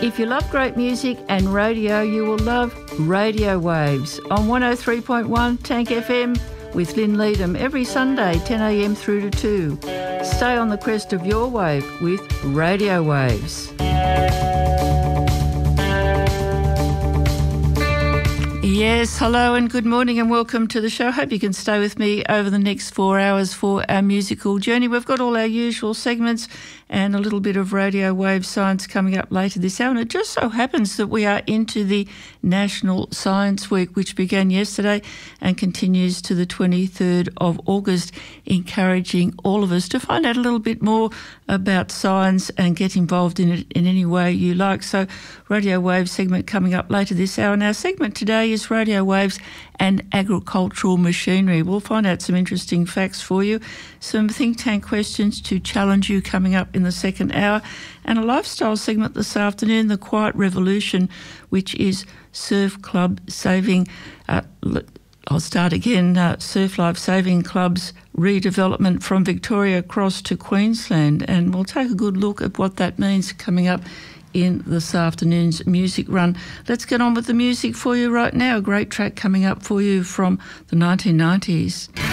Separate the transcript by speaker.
Speaker 1: If you love great music and radio, you will love Radio Waves on 103.1 Tank FM with Lynn Leadham every Sunday 10 a.m. through to 2. Stay on the crest of your wave with Radio Waves. Yes, hello and good morning and welcome to the show. Hope you can stay with me over the next 4 hours for our musical journey. We've got all our usual segments and a little bit of Radio Wave science coming up later this hour. And it just so happens that we are into the National Science Week, which began yesterday and continues to the 23rd of August, encouraging all of us to find out a little bit more about science and get involved in it in any way you like. So Radio Wave segment coming up later this hour. And our segment today is Radio Waves and agricultural machinery. We'll find out some interesting facts for you, some think tank questions to challenge you coming up in the second hour, and a lifestyle segment this afternoon, The Quiet Revolution, which is Surf Club Saving. I'll start again. Surf Life Saving Club's redevelopment from Victoria across to Queensland, and we'll take a good look at what that means coming up in this afternoon's music run. Let's get on with the music for you right now. A great track coming up for you from the 1990s.